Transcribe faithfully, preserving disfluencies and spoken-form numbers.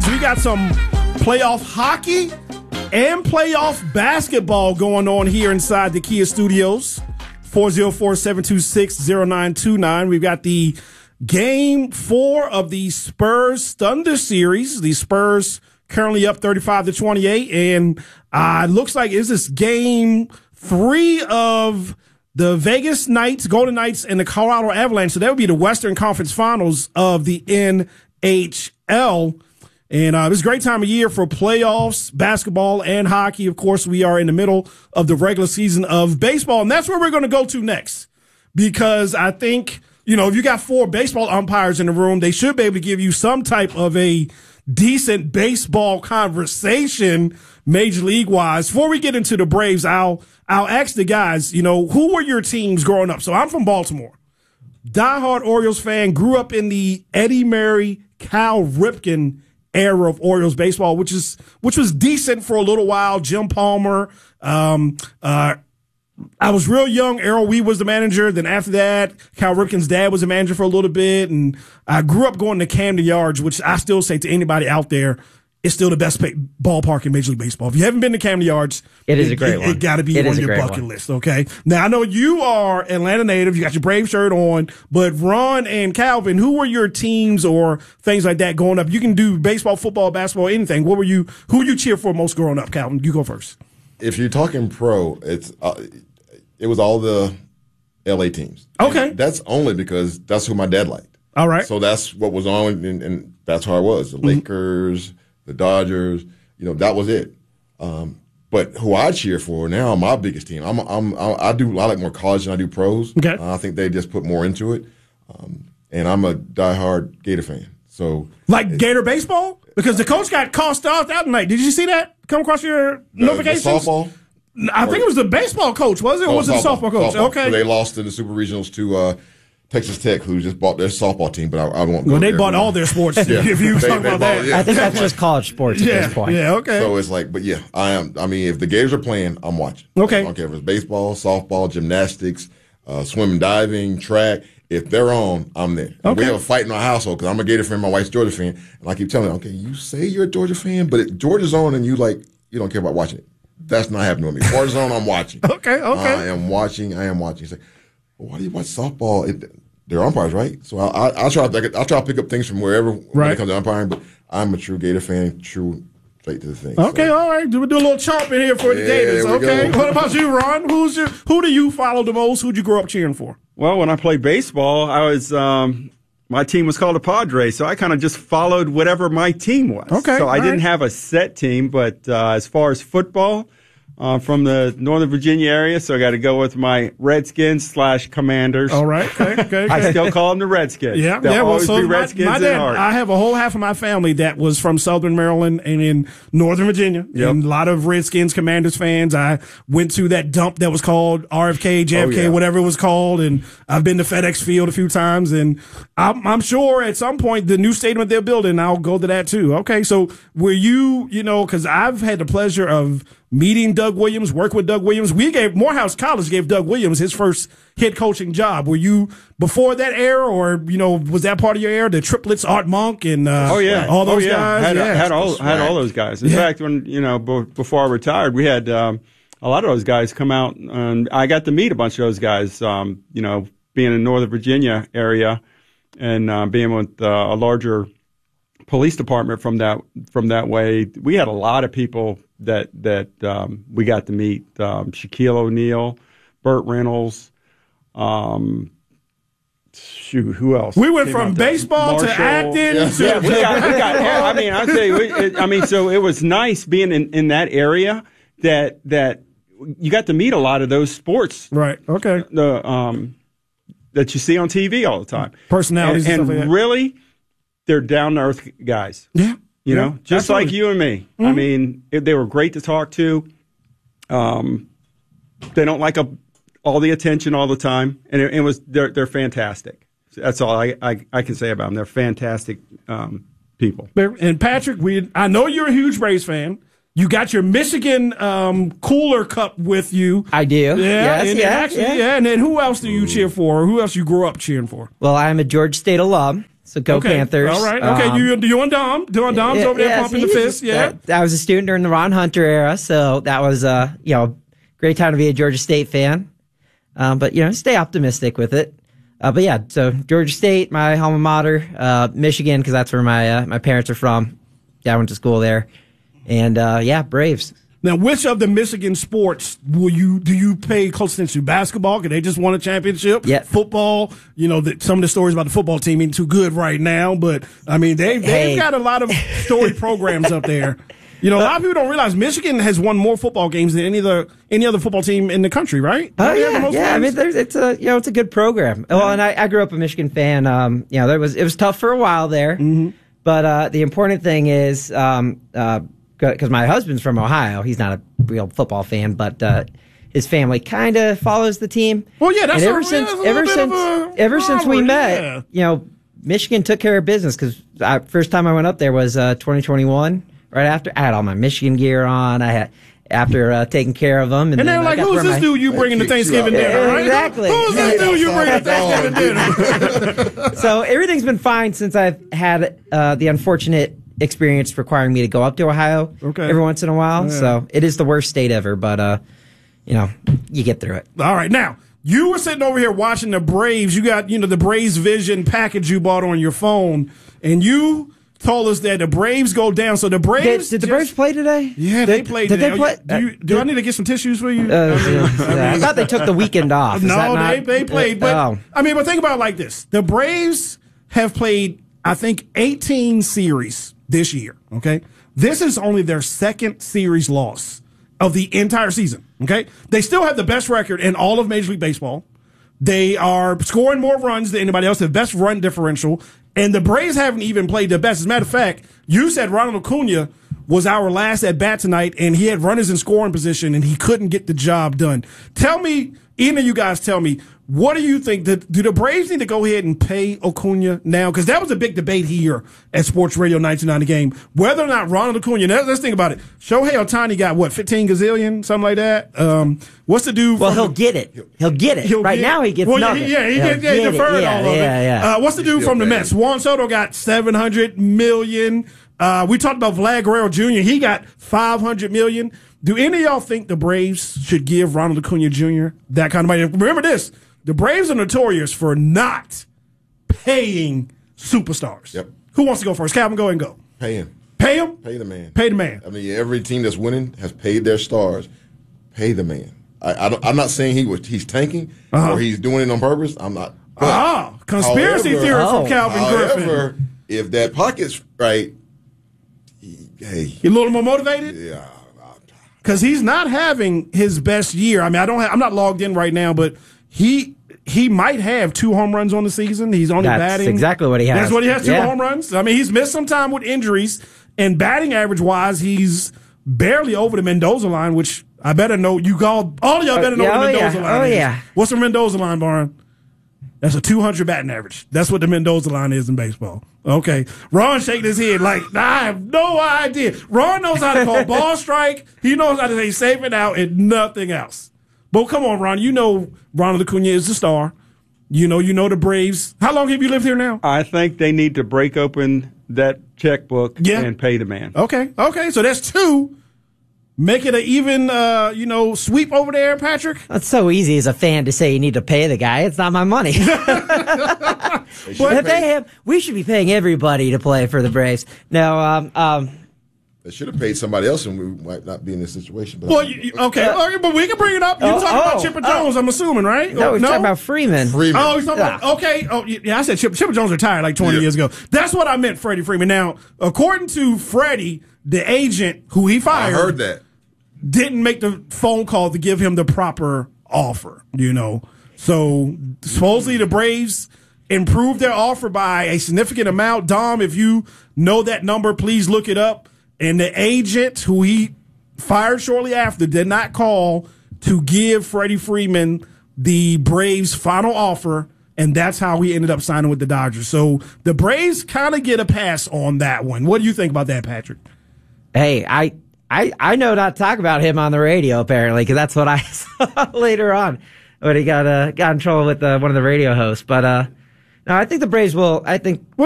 we got some playoff hockey and playoff basketball going on here inside the Kia Studios. four oh four, seven two six, oh nine two nine. We've got the game four of the Spurs Thunder series. The Spurs currently up thirty-five to twenty-eight, and uh, it looks like is this game three of the Vegas Knights, Golden Knights, and the Colorado Avalanche. So that would be the Western Conference Finals of the N H L. And uh, it's a great time of year for playoffs, basketball, and hockey. Of course, we are in the middle of the regular season of baseball, and that's where we're going to go to next. Because I think, you know, if you got four baseball umpires in the room, they should be able to give you some type of a decent baseball conversation, Major League-wise. Before we get into the Braves, I'll I'll ask the guys, you know, who were your teams growing up? So I'm from Baltimore. Diehard Orioles fan, grew up in the Eddie Murray, Cal Ripken era of Orioles baseball, which is which was decent for a little while. Jim Palmer. Um, uh, I was real young. Errol Wee was the manager. Then after that, Cal Ripken's dad was the manager for a little bit. And I grew up going to Camden Yards, which I still say to anybody out there, it's still the best pay- ballpark in Major League Baseball. If you haven't been to Camden Yards, it is it, a great it, one. It got to be it on your bucket one. list, okay? Now, I know you are Atlanta native. You got your Brave shirt on. But Ron and Calvin, who were your teams or things like that growing up? You can do baseball, football, basketball, anything. What were you? Who you cheer for most growing up, Calvin? You go first. If you're talking pro, it's uh, it was all the L A teams. Okay. And that's only because that's who my dad liked. All right. So that's what was on, and, and that's how I was. The mm-hmm. Lakers, the Dodgers, you know, that was it. Um, but who I cheer for now, my biggest team. I'm, I'm, I do. I like more college than I do pros. Okay. Uh, I think they just put more into it. Um, and I'm a diehard Gator fan. So like Gator baseball, because the coach got cost off that night. Did you see that come across your the, notifications? The softball. I think it was the baseball coach, was it? Or oh, was it the softball coach? Softball. Okay. So they lost in the Super Regionals to uh, Texas Tech, who just bought their softball team, but I, I won't go Well, they there. bought all their sports. yeah. If you they, talk they about bought, that, yeah. I think that's just college sports yeah, at this point. Yeah, okay. So it's like, but yeah, I am. I mean, if the Gators are playing, I'm watching. Okay. I don't care if it's baseball, softball, gymnastics, uh, swimming, diving, track. If they're on, I'm there. Okay. We have a fight in our household because I'm a Gator fan, my wife's Georgia fan, and I keep telling her, okay, you say you're a Georgia fan, but if Georgia's on and you like, you don't care about watching it. That's not happening with me. Georgia's on, I'm watching. Okay, okay. I am watching. I am watching. It's like, well, why do you watch softball? It, they're umpires, right? So I'll, I'll, I'll try. I'll try to pick up things from wherever right. when it comes to umpiring. But I'm a true Gator fan, true straight to the thing. Okay, so. all right. Do we do a little chomp in here for the Yeah, Gators? there we Okay. go. What about you, Ron? Who's your? Who do you follow the most? Who'd you grow up cheering for? Well, when I played baseball, I was um, my team was called the Padres, so I kind of just followed whatever my team was. Okay, so I all didn't right. have a set team, but uh, as far as football. Uh, from the Northern Virginia area, so I got to go with my Redskins slash Commanders. All right, okay, okay. okay. I still call them the Redskins. Yeah, They'll yeah. Well, always so be my, Redskins my in dad, heart. I have a whole half of my family that was from Southern Maryland and in Northern Virginia, Yep. and a lot of Redskins, Commanders fans. I went to that dump that was called R F K, J F K, Oh, yeah. whatever it was called, and I've been to FedEx Field a few times, and I'm, I'm sure at some point the new stadium they're building, I'll go to that too. Okay, so were you, you know, because I've had the pleasure of meeting Doug Williams, work with Doug Williams. We gave Morehouse College gave Doug Williams his first head coaching job. Were you before that era, or you know, was that part of your era? The triplets, Art Monk, and uh, oh yeah, all those oh, yeah. guys. Had, yeah, had all had all those guys. In Yeah. fact, when you know b- before I retired, we had um, a lot of those guys come out, and I got to meet a bunch of those guys. Um, you know, being in Northern Virginia area, and uh, being with uh, a larger police department from that from that way, we had a lot of people that that um, we got to meet. Um, Shaquille O'Neal, Burt Reynolds. Um, shoot, who else? We went came from out there? baseball to Marshall. acting. Yeah. To Yeah, we got, we got. I mean, I tell you, it, I mean, so it was nice being in, in that area that that you got to meet a lot of those sports. right. Okay. The um that you see on T V all the time. Personalities and, and, stuff like and that. really, they're down to earth guys. Yeah. You Yeah, know, just absolutely. like you and me. I mean, it, they were great to talk to. Um, they don't like a, all the attention all the time, and it, it was they're they're fantastic. That's all I, I, I can say about them. They're fantastic um, people. And Patrick, we I know you're a huge Braves fan. You got your Michigan um, cooler cup with you. I do. Yeah, Yes, and yeah, actually, yeah. yeah. And then who else do you cheer for, or who else you grew up cheering for? Well, I'm a Georgia State alum, So go okay. Panthers. All right. Okay. Um, you, you and Dom. Doing Dom's over there yeah, pumping see, the fist. Yeah. Uh, I was a student during the Ron Hunter era, so that was, uh, you know, great time to be a Georgia State fan. Um, but, you know, stay optimistic with it. Uh, but yeah, so Georgia State, my alma mater, uh, Michigan, because that's where my, uh, my parents are from. Dad went to school there. And, uh, yeah, Braves. Now, which of the Michigan sports will you do you pay close attention to? Basketball, because they just won a championship. Yeah. Football, you know, the, some of the stories about the football team ain't too good right now, but I mean, they, they've Hey. got a lot of story programs up there. You know, a lot of people don't realize Michigan has won more football games than any other any other football team in the country, right? Oh Don't they have the yeah, most yeah. I games? mean, there's, it's a you know it's a good program. Well, and I, I grew up a Michigan fan. Um, you know, there was it was tough for a while there, Mm-hmm. but uh, the important thing is um, uh, because my husband's from Ohio. He's not a real football fan, but uh, his family kind of follows the team. Well, yeah, that's and ever a- yeah, since that's a ever little since bit of a ever since we rivalry, met, yeah. you know, Michigan took care of business. Because first time I went up there was uh, twenty twenty-one. Right after, I had all my Michigan gear on. I had after uh, taking care of them, and, And then they're I like, got "Who's where this my- dude you bringing to kicked you Thanksgiving out. dinner?" Yeah, Right? exactly. Who's this dude you bringing to Thanksgiving dinner? So everything's been fine since I've had uh, the unfortunate experience requiring me to go up to Ohio Okay. every once in a while. Yeah. So it is the worst state ever, but uh, you know, you get through it. All right, now you were sitting over here watching the Braves. You got you know the Braves Vision package you bought on your phone, and you told us that the Braves go down. So the Did, Braves did the just- Braves play today? Yeah, they played Did today. they play? Do, you, do I need to get some tissues for you? Uh, I mean, yeah, I thought they took the weekend off. Is that no, not- they they played. But oh. I mean, but think about it like this: the Braves have played, I think, eighteen series this year. Okay, this is only their second series loss of the entire season. Okay, they still have the best record in all of Major League Baseball. They are scoring more runs than anybody else. The best run differential, and the Braves haven't even played their best. As a matter of fact, you said Ronald Acuna was our last at bat tonight, and he had runners in scoring position, and he couldn't get the job done. Tell me, either of you guys, tell me, what do you think? That, do the Braves need to go ahead and pay Acuna now? Because that was a big debate here at Sports Radio ninety-two point nine The Game, whether or not Ronald Acuna. Now, let's think about it. Shohei Ohtani got what, fifteen gazillion, something like that. Um, what's the dude? Well, from he'll the- get it. He'll get it. He'll right get- now, he gets well, nothing. Yeah, he, He'll gets yeah, he get it. deferred yeah, all of yeah, it. Yeah. Uh, what's the dude still from the paying. Mets? Juan Soto got seven hundred million. Uh, we talked about Vlad Guerrero Junior He got five hundred million. Do any of y'all think the Braves should give Ronald Acuna Junior that kind of money? Remember this: the Braves are notorious for not paying superstars. Yep. Who wants to go first? Calvin, go ahead and go. Pay him. Pay him. Pay the man. Pay the man. I mean, every team that's winning has paid their stars. Pay the man. I, I don't, I'm not saying he was he's tanking Uh-huh. or he's doing it on purpose. I'm not. But Ah, conspiracy however- theory Oh. from Calvin Griffin. However, if that pocket's right, he, hey, You a little more motivated? yeah, Because he's not having his best year. I mean, I don't. Have, I'm not logged in right now, but he he might have two home runs on the season. He's only That's batting exactly what he has. That's what he has. Two Yeah. home runs. I mean, he's missed some time with injuries, and batting average wise, he's barely over the Mendoza line. Which I better know. You all all of y'all better know yeah, what the oh, Mendoza yeah. line Oh, is. yeah. What's the Mendoza line, Barn? That's a two hundred batting average. That's what the Mendoza line is in baseball. Okay. Ron shaking his head like, I have no idea. Ron knows how to call ball strike. He knows how to say save it out and nothing else. But come on, Ron. You know Ronald Acuna is the star. You know, you know the Braves. How long have you lived here now? I think they need to break open that checkbook Yeah. and pay the man. Okay. Okay. So that's two. Make it an even, uh, you know, sweep over there, Patrick. That's so easy as a fan to say you need to pay the guy. It's not my money. They should But if pay- they have, we should be paying everybody to play for the Braves. No, um, um, they should have paid somebody else, and we might not be in this situation. But Well, you, you- okay. All right, but we can bring it up. You're Oh, talking about oh, Chipper oh. Jones, I'm assuming, right? no, Oh, we're talking about Freeman. Freeman. Oh, he's talking about, okay. Oh, yeah, I said Chipper, Chipper Jones retired like twenty Yeah. years ago. That's what I meant, Freddie Freeman. Now, according to Freddie, the agent who he I fired heard that. didn't make the phone call to give him the proper offer, you know. So supposedly the Braves improved their offer by a significant amount. Dom, if you know that number, please look it up. And the agent who he fired shortly after did not call to give Freddie Freeman the Braves' final offer, and that's how he ended up signing with the Dodgers. So the Braves kind of get a pass on that one. What do you think about that, Patrick? Hey, I, I, I know not to talk about him on the radio apparently because that's what I saw later on when he got uh, got in trouble with uh, one of the radio hosts. But uh, no, I think the Braves will. I think Well,